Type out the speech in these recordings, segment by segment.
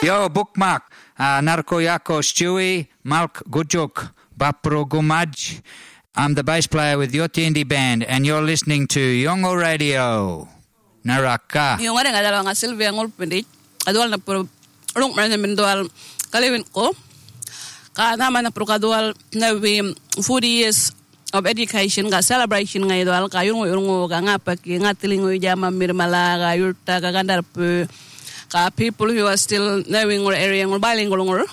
Yo, bookmark. Narko Yako Stewie, Malk Gujuk, Bapro Gumaj. I'm the bass player with Yoti Indie Band, and you're listening to Yongo Radio. Naraka. Yung nga nga Sylvia ngulpindit. Adual na puro ulong man namin dual kalawin ko. Ka naman na puro kadual na 40 years of education ka celebration nga dual ka yung nga paki nga tilingo jama mirmala ka yurta ka gandar po. Ka people who are still knowing or area or bilingual or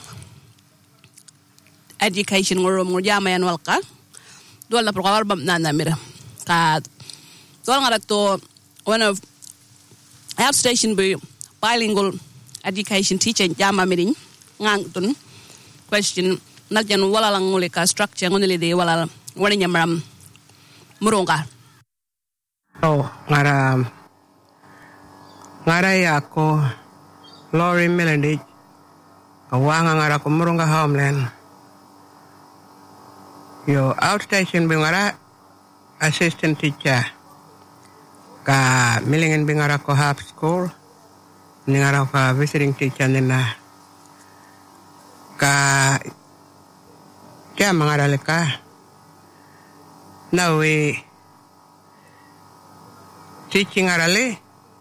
education or jama yan walka dual na prokawal bam na mira ka dual nga to one of outstation be bilingual education teacher jama mirin ngang tun question nagyan wala lang nguli ka structure ngunili de wala wala nyamram murunga ngara yako Lori Melody, kawanga ngara ko murunga homeland. Yo outstation bingara assistant teacher. Ka milingen bingara ko half school. Ningara ko visiting teacher nina. Ka kaya mangara leka. Nawe teaching arale.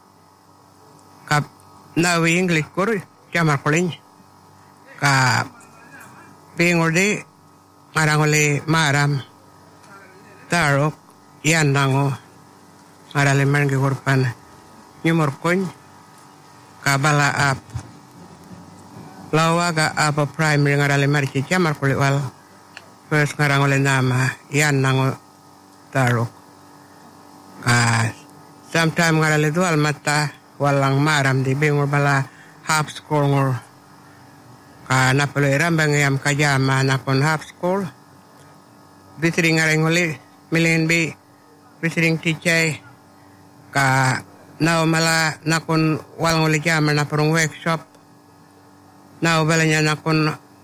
Nawi English kuru jamar kolin ka pingorde marangole maram tarok yan nango marale mangi korpan nyumor kon ka bala ap lawa ga apa primary ngarale marci jamar koli wal first ngarangole nama yan nango tarok ka sometime ngarale dual mata walang maram di bingor bala half school ngor ka napalo irambang yam kajama nakon half school visiting arengoli milin bi visiting teacher ka now mala nakon walang uli jama na parang workshop now bala niya nakon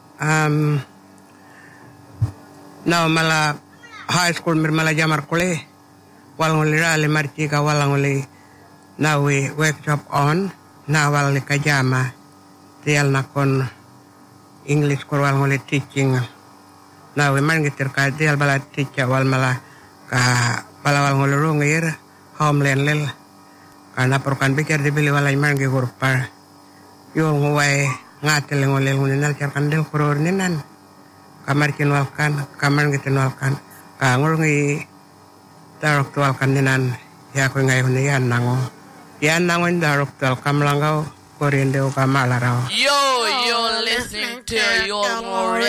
now mala high school mirmala jamar kuli walang uli rali marchi ka walang uli now we workshop on nawal li kajama tial nakon English korwal ngoli teaching now we mangitir ka tial bala teacher wal mala ka bala wal ngoli rungir homeland lil kana perkan pikir dibili walay mangi gurpa yung way ngatil ngoli ngoli nal charkan del koror ninan kamar kinwalkan kamar gitinwalkan ka ngurungi tarok tuwalkan ninan ya ko ngay huniyan nango yan nangon darok tal kamlangaw korinde o kamalaraw. Yo, you're listening to your